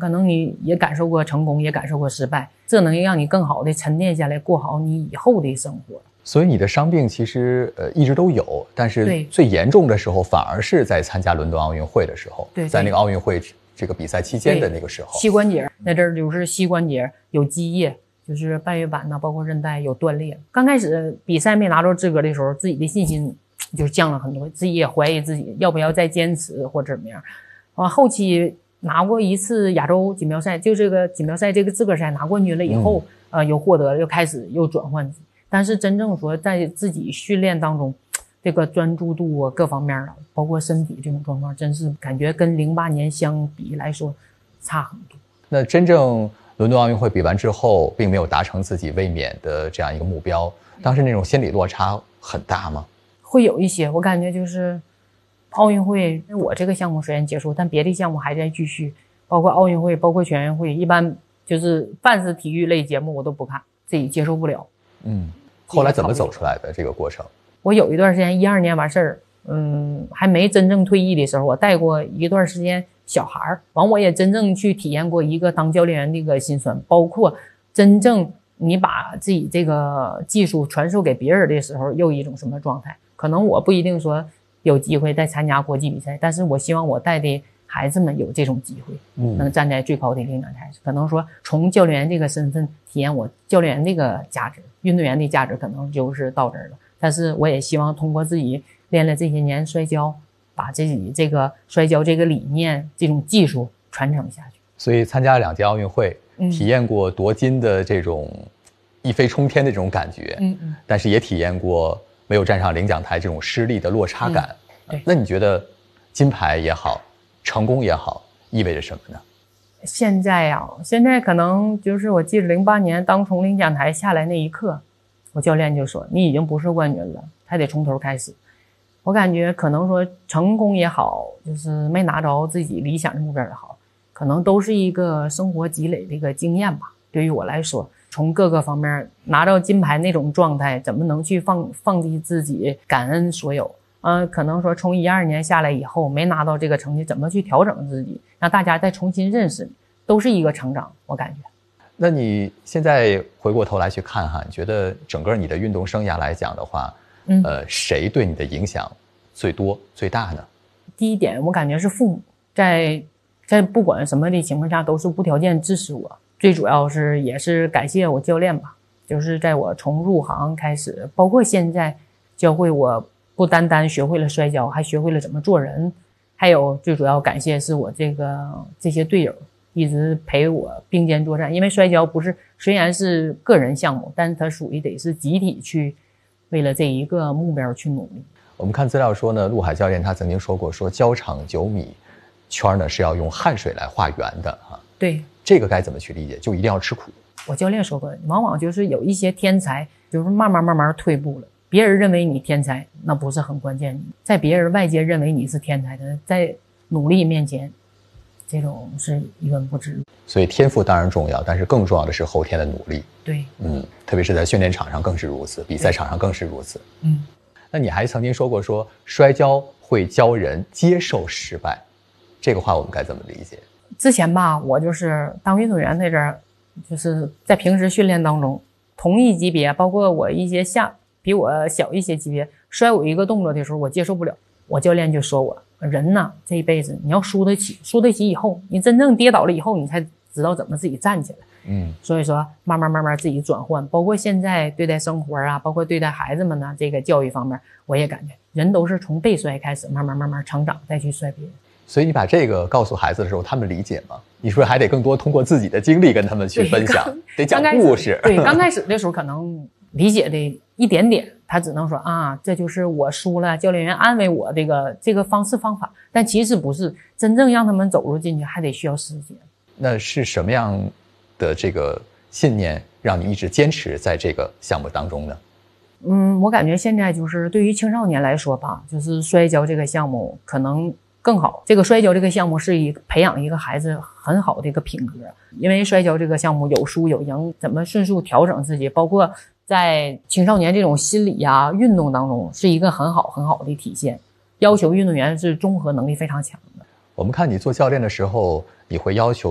可能你也感受过成功，也感受过失败，这能让你更好的沉淀下来，过好你以后的生活。 所以你的伤病其实一直都有，但是最严重的时候反而是在参加伦敦奥运会的时候，在那个奥运会这个比赛期间的那个时候， 膝关节那阵儿就是膝关节有积液，就是半月板呐，包括韧带有断裂。刚开始比赛没拿到资格的时候，自己的信心就降了很多，自己也怀疑自己要不要再坚持或者怎么样。后期拿过一次亚洲锦标赛，就这个锦标赛这个资格赛拿冠军了以后，又获得又开始又转换。但是真正说在自己训练当中，这个专注度啊各方面啊，包括身体这种状况，真是感觉跟08年相比来说差很多。 那真正伦敦奥运会比完之后，并没有达成自己卫冕的这样一个目标，当时那种心理落差很大吗？ 会有一些，我感觉就是奥运会，我这个项目虽然结束，但别的项目还在继续，包括奥运会，包括全运会，一般就是凡是体育类节目我都不看，自己接受不了。 后来怎么走出来的这个过程？ 我有一段时间12年完事儿，还没真正退役的时候，我带过一段时间小孩儿，我也真正去体验过一个当教练员的一个辛酸，包括真正你把自己这个技术传授给别人的时候，又一种什么状态？可能我不一定说有机会再参加国际比赛，但是我希望我带的孩子们有这种机会，能站在最高的领奖台，可能说从教练员这个身份体验我教练员这个价值，运动员的价值可能就是到这儿了。但是我也希望通过自己练了这些年摔跤，把自己这个摔跤这个理念、这种技术传承下去。 所以参加了2届奥运会，体验过夺金的这种一飞冲天的这种感觉，但是也体验过没有站上领奖台这种失利的落差感。那你觉得金牌也好，成功也好，意味着什么呢？ 现在可能就是我记得08年当从领奖台下来那一刻，我教练就说你已经不是冠军了，还得从头开始。我感觉可能说成功也好，就是没拿着自己理想的目标也好，可能都是一个生活积累的一个经验吧。对于我来说，从各个方面拿到金牌那种状态，怎么能去放低自己，感恩所有。可能说从12年下来以后没拿到这个成绩，怎么去调整自己，让大家再重新认识你，都是一个成长，我感觉。 那你现在回过头来去看哈，你觉得整个你的运动生涯来讲的话，谁对你的影响最多最大呢？ 第一点，我感觉是父母在不管什么的情况下都是无条件支持我，最主要是也是感谢我教练吧，就是在我从入行开始，包括现在教会我不单单学会了摔跤，还学会了怎么做人，还有最主要感谢是我这些队友一直陪我并肩作战。因为摔跤虽然是个人项目，但是它属于得是集体去为了这一个目标去努力。 我们看资料说呢，陆海教练他曾经说过，说胶场9米圈呢是要用汗水来画圆的哈。 对， 这个该怎么去理解？就一定要吃苦。 我教练说过，往往就是有一些天才就是慢慢退步了，别人认为你天才那不是很关键，在别人外界认为你是天才的，在努力面前这种是一文不值。 所以天赋当然重要，但是更重要的是后天的努力。 对， 特别是在训练场上更是如此，比赛场上更是如此。那你还曾经说过，说摔跤会教人接受失败，这个话我们该怎么理解？ 之前吧，我就是当运动员那阵儿，就是在平时训练当中，同一级别，包括我一些比我小一些级别，摔我一个动作的时候，我接受不了。我教练就说我，人呐，这一辈子你要输得起以后，你真正跌倒了以后，你才知道怎么自己站起来。所以说慢慢自己转换，包括现在对待生活啊，包括对待孩子们呢，这个教育方面，我也感觉人都是从被摔开始，慢慢成长，再去摔别人。 所以你把这个告诉孩子的时候，他们理解吗？你是不是还得更多通过自己的经历跟他们去分享，得讲故事？ 对，刚开始的时候可能理解的一点点，他只能说啊，这就是我输了，教练员安慰我这个方法，但其实不是，真正让他们走入进去还得需要时间。 那是什么样的这个信念让你一直坚持在这个项目当中呢？ 我感觉现在就是对于青少年来说吧，就是摔跤这个项目可能更好。这个摔跤这个项目是培养一个孩子很好的一个品格，因为摔跤这个项目有输有赢，怎么迅速调整自己，包括在青少年这种心理啊运动当中是一个很好的体现，要求运动员是综合能力非常强的。 我们看你做教练的时候，你会要求